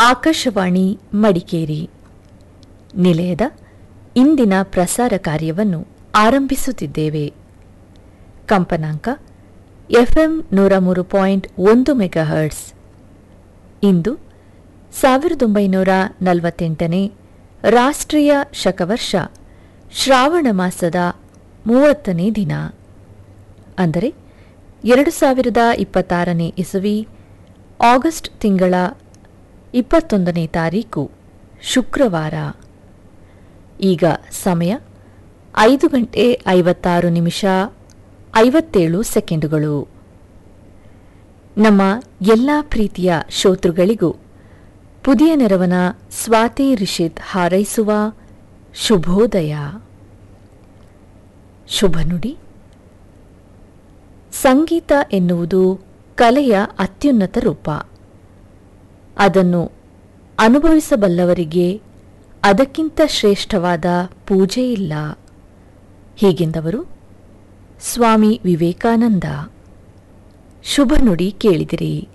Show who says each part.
Speaker 1: ಆಕಾಶವಾಣಿ ಮಡಿಕೇರಿ ನಿಲಯದ ಇಂದಿನ ಪ್ರಸಾರ ಕಾರ್ಯವನ್ನು ಆರಂಭಿಸುತ್ತಿದ್ದೇವೆ. ಕಂಪನಾಂಕ ಎಫ್ಎಂ 103.1 ಮೆಗಾಹರ್ಟ್ಸ್. ಇಂದು 1948ನೇ ರಾಷ್ಟ್ರೀಯ ಶಕವರ್ಷ ಶ್ರಾವಣ ಮಾಸದ 30ನೇ ದಿನ, ಅಂದರೆ 2026ನೇ ಇಸವಿ ಆಗಸ್ಟ್ ತಿಂಗಳ 21ನೇ ತಾರೀಕು ಶುಕ್ರವಾರ. ಈಗ ಸಮಯ 5:56:57 ನಮ್ಮ ಎಲ್ಲ ಪ್ರೀತಿಯ ಶ್ರೋತೃಗಳಿಗೂ ಪುದಿಯ ನೆರವನ ಸ್ವಾತಿ ರಿಷಿತ್ ಹಾರೈಸುವ ಶುಭೋದಯ. ಶುಭ ನುಡಿ. ಸಂಗೀತ ಎನ್ನುವುದು ಕಲೆಯ ಅತ್ಯುನ್ನತ ರೂಪ. ಅದನ್ನು ಅನುಭವಿಸಬಲ್ಲವರಿಗೆ ಅದಕ್ಕಿಂತ ಶ್ರೇಷ್ಠವಾದ ಪೂಜೆ ಇಲ್ಲ. ಹೀಗೆಂದವರು ಸ್ವಾಮಿ ವಿವೇಕಾನಂದ. ಶುಭ ನುಡಿ ಕೇಳಿದಿರಿ.